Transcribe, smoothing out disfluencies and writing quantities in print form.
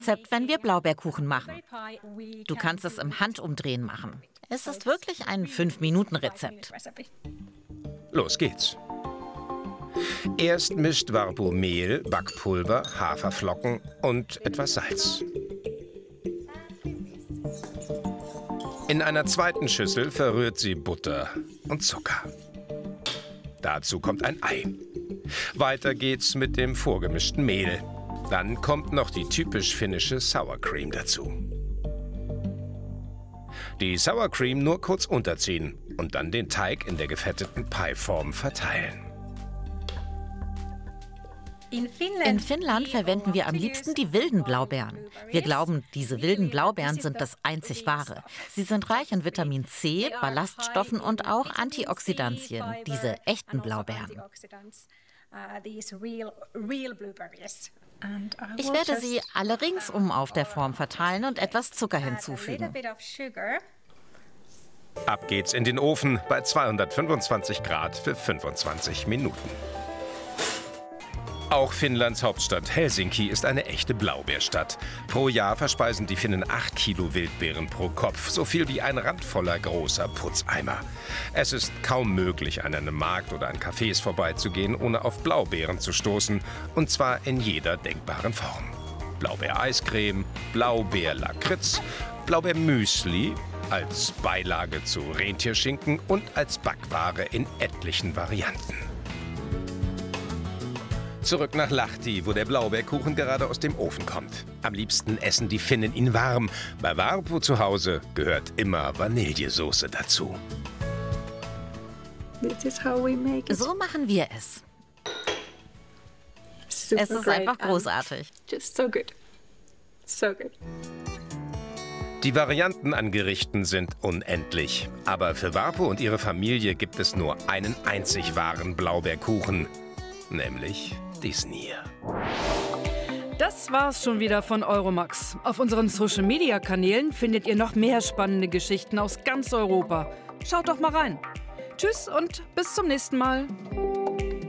Rezept, wenn wir Blaubeerkuchen machen. Du kannst es im Handumdrehen machen. Es ist wirklich ein 5-Minuten-Rezept. Los geht's. Erst mischt Warpo Mehl, Backpulver, Haferflocken und etwas Salz. In einer zweiten Schüssel verrührt sie Butter und Zucker. Dazu kommt ein Ei. Weiter geht's mit dem vorgemischten Mehl. Dann kommt noch die typisch finnische Sour Cream dazu. Die Sour Cream nur kurz unterziehen und dann den Teig in der gefetteten Pie-Form verteilen. In Finnland verwenden wir am liebsten die wilden Blaubeeren. Wir glauben, diese wilden Blaubeeren sind das einzig wahre. Sie sind reich an Vitamin C, Ballaststoffen und auch Antioxidantien, diese echten Blaubeeren. Ich werde sie alle ringsum auf der Form verteilen und etwas Zucker hinzufügen. Ab geht's in den Ofen bei 225 Grad für 25 Minuten. Auch Finnlands Hauptstadt Helsinki ist eine echte Blaubeerstadt. Pro Jahr verspeisen die Finnen 8 Kilo Wildbeeren pro Kopf, so viel wie ein randvoller großer Putzeimer. Es ist kaum möglich, an einem Markt oder an Cafés vorbeizugehen, ohne auf Blaubeeren zu stoßen, und zwar in jeder denkbaren Form. Blaubeereiscreme, Blaubeerlakritz, Blaubeermüsli, als Beilage zu Rentierschinken und als Backware in etlichen Varianten. Zurück nach Lahti, wo der Blaubeerkuchen gerade aus dem Ofen kommt. Am liebsten essen die Finnen ihn warm. Bei Warpo zu Hause gehört immer Vanillesoße dazu. So machen wir es. Es ist einfach großartig. Die Varianten an Gerichten sind unendlich. Aber für Warpo und ihre Familie gibt es nur einen einzig wahren Blaubeerkuchen. Nämlich diesen hier. Das war's schon wieder von Euromax. Auf unseren Social-Media-Kanälen findet ihr noch mehr spannende Geschichten aus ganz Europa. Schaut doch mal rein. Tschüss und bis zum nächsten Mal.